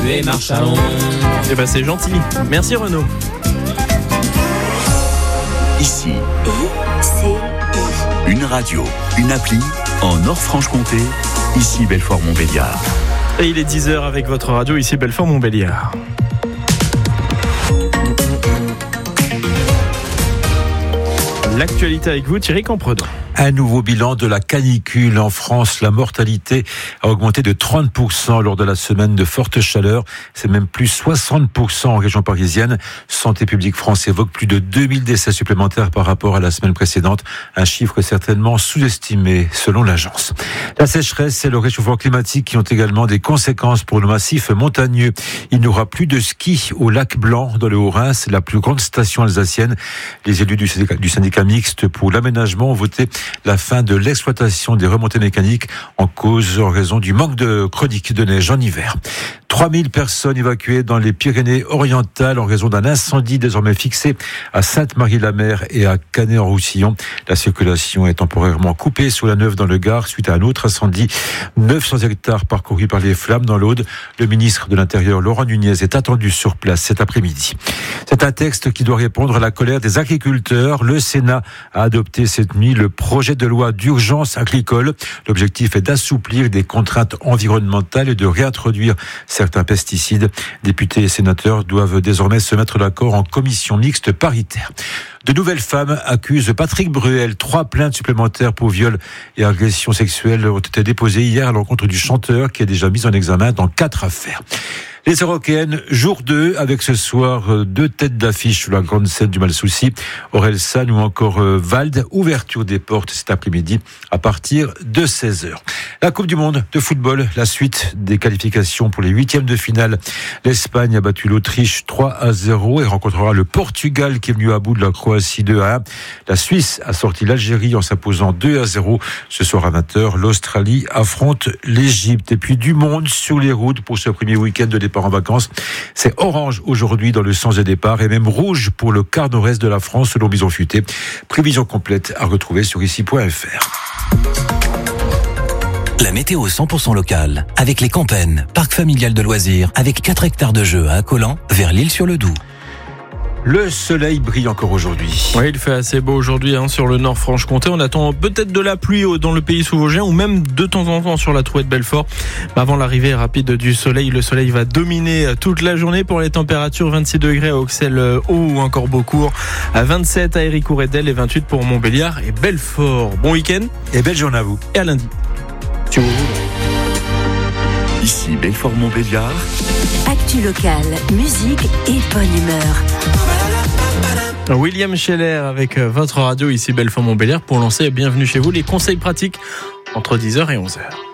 et marche à l'ombre. Eh ben c'est gentil. Merci Renaud. Ici, une radio, une appli en Nord-Franche-Comté. Ici Belfort-Montbéliard. Et il est 10h avec votre radio, ici Belfort-Montbéliard. L'actualité avec vous, Thierry Campredon. Un nouveau bilan de la canicule en France. La mortalité a augmenté de 30% lors de la semaine de forte chaleur. C'est même plus 60% en région parisienne. Santé publique France évoque plus de 2000 décès supplémentaires par rapport à la semaine précédente. Un chiffre certainement sous-estimé selon l'agence. La sécheresse et le réchauffement climatique qui ont également des conséquences pour le massif montagneux. Il n'y aura plus de ski au lac Blanc dans le Haut-Rhin. C'est la plus grande station alsacienne. Les élus du syndicat mixte pour l'aménagement ont voté la fin de l'exploitation des remontées mécaniques en cause en raison du manque de chronique de neige en hiver. 3000 personnes évacuées dans les Pyrénées-Orientales en raison d'un incendie désormais fixé à Sainte-Marie-la-Mer et à Canet-en-Roussillon. La circulation est temporairement coupée sous la Neuve dans le Gard suite à un autre incendie. 900 hectares parcourus par les flammes dans l'Aude. Le ministre de l'Intérieur, Laurent Nunez, est attendu sur place cet après-midi. C'est un texte qui doit répondre à la colère des agriculteurs. Le Sénat a adopté cette nuit le projet de loi d'urgence agricole. L'objectif est d'assouplir des contraintes environnementales et de réintroduire certains pesticides. Députés et sénateurs doivent désormais se mettre d'accord en commission mixte paritaire. De nouvelles femmes accusent Patrick Bruel. 3 plaintes supplémentaires pour viol et agression sexuelle ont été déposées hier à l'encontre du chanteur qui est déjà mis en examen dans 4 affaires. Les Européennes, jour 2, avec ce soir 2 têtes d'affiche sur la grande scène du Malsouci, Orelsan ou encore Vald. Ouverture des portes cet après-midi à partir de 16h. La Coupe du Monde de football, la suite des qualifications pour les 8e de finale. L'Espagne a battu l'Autriche 3-0 et rencontrera le Portugal qui est venu à bout de la Croatie 2-1. La Suisse a sorti l'Algérie en s'imposant 2-0. Ce soir à 20h, l'Australie affronte l'Égypte. Et puis du monde sur les routes pour ce premier week-end de départ en vacances. C'est orange aujourd'hui dans le sens des départs et même rouge pour le quart nord-est de la France selon Bison Futé. Prévision complète à retrouver sur ici.fr. La météo 100% locale avec les Campennes, parc familial de loisirs avec 4 hectares de jeux à Accolan vers l'Île-sur-le-Doubs. Le soleil brille encore aujourd'hui. Oui, il fait assez beau aujourd'hui sur le Nord-Franche-Comté. On attend peut-être de la pluie dans le pays sous-vosgien ou même de temps en temps sur la Trouée de Belfort. Avant l'arrivée rapide du soleil, le soleil va dominer toute la journée pour les températures. 26 degrés à Auxelles-Haut ou encore Beaucourt, à 27 à Héricourt-et-Delle et 28 pour Montbéliard et Belfort. Bon week-end et belle journée à vous. Et à lundi. Ici Belfort-Montbéliard. Actu locale, musique et bonne humeur. William Scheller avec votre radio ici Belfort-Montbéliard pour lancer Bienvenue chez vous, les conseils pratiques entre 10h et 11h.